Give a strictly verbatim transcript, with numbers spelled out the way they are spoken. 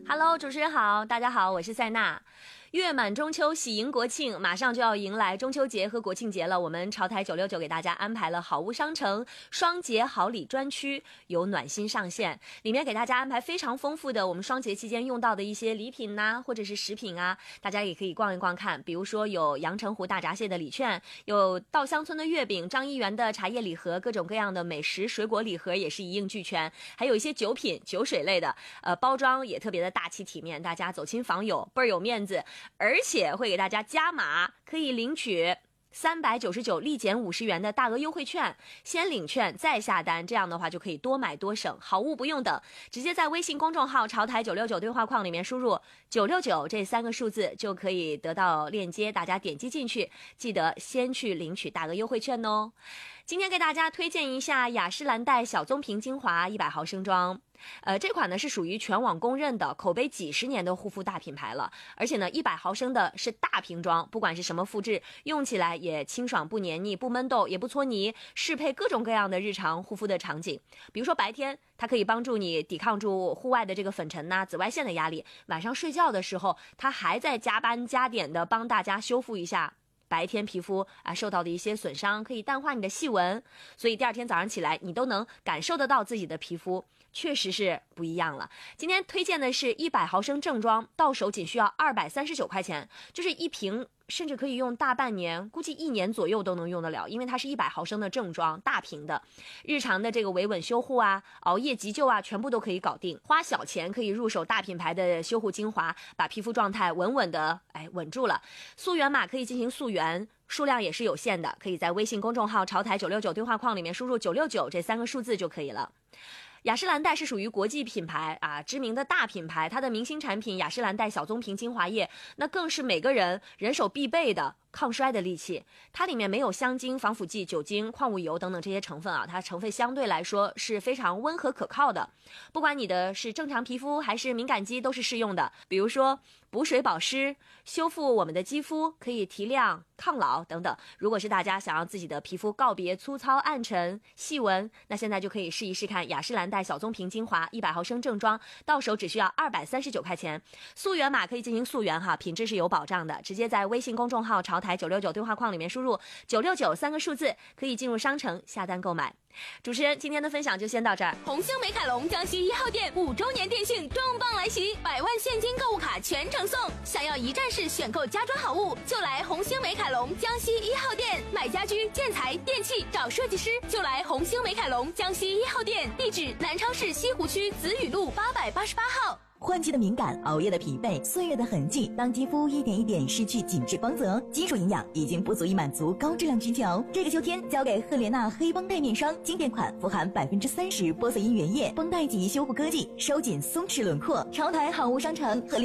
Hello， 主持人好，大家好，我是塞娜。月满中秋，喜迎国庆，马上就要迎来中秋节和国庆节了。我们潮台九六九给大家安排了好物商城双节好礼专区，有暖心上线，里面给大家安排非常丰富的我们双节期间用到的一些礼品呐、啊，或者是食品啊，大家也可以逛一逛看。比如说有阳澄湖大闸蟹的礼券，有稻香村的月饼，张一元的茶叶礼盒，各种各样的美食水果礼盒也是一应俱全，还有一些酒品酒水类的，呃，包装也特别的大气体面，大家走亲访友倍儿有面子。而且会给大家加码，可以领取三百九十九立减五十元的大额优惠券，先领券再下单，这样的话就可以多买多省，好物不用等，直接在微信公众号潮台九六九对话框里面输入九六九这三个数字就可以得到链接，大家点击进去，记得先去领取大额优惠券哦。今天给大家推荐一下雅诗兰黛小棕瓶精华一百毫升装。呃，这款呢是属于全网公认的口碑几十年的护肤大品牌了，而且呢一百毫升的是大瓶装，不管是什么肤质，用起来也清爽不黏腻不闷痘也不搓泥，适配各种各样的日常护肤的场景。比如说白天它可以帮助你抵抗住户外的这个粉尘呐、紫外线的压力，晚上睡觉的时候它还在加班加点的帮大家修复一下白天皮肤啊受到的一些损伤，可以淡化你的细纹，所以第二天早上起来你都能感受得到自己的皮肤确实是不一样了。今天推荐的是一百毫升正装，到手仅需要二百三十九块钱，就是一瓶甚至可以用大半年，估计一年左右都能用得了，因为它是一百毫升的正装大瓶的，日常的这个维稳修护啊，熬夜急救啊，全部都可以搞定。花小钱可以入手大品牌的修护精华，把皮肤状态稳稳的哎稳住了。溯源码可以进行溯源，数量也是有限的，可以在微信公众号潮台九六九对话框里面输入九六九这三个数字就可以了。雅诗兰黛是属于国际品牌啊，知名的大品牌，它的明星产品雅诗兰黛小棕瓶精华液，那更是每个人人手必备的抗衰的利器。它里面没有香精、防腐剂、酒精、矿物油等等这些成分啊，它成分相对来说是非常温和可靠的，不管你的是正常皮肤还是敏感肌都是适用的。比如说补水保湿，修复我们的肌肤，可以提亮抗老等等。如果是大家想要自己的皮肤告别粗糙暗沉细纹，那现在就可以试一试看雅诗兰黛小棕瓶精华一百毫升正装，到手只需要二百三十九块钱，溯源码可以进行溯源哈，品质是有保障的，直接在微信公众号潮台九六九对话框里面输入九六九三个数字，可以进入商城下单购买。主持人今天的分享就先到这儿。 红星美凯龙江西一号店五周年店庆重磅来袭，百万现金购物卡全程送，想要一站式选购家装好物，就来红星美凯龙江西一号店。买家居建材电器找设计师，就来红星美凯龙江西一号店。地址南昌市西湖区子雨路八百八十八号。 换季的敏感，熬夜的疲惫，岁月的痕迹，当肌肤一点一点失去紧致光泽，基础营养已经不足以满足高质量需求。这个秋天交给赫莲娜黑绷带面霜，经典款，富含百分之三十玻色因原液，绷带级修护科技，收紧松弛轮廓。潮台好物商城和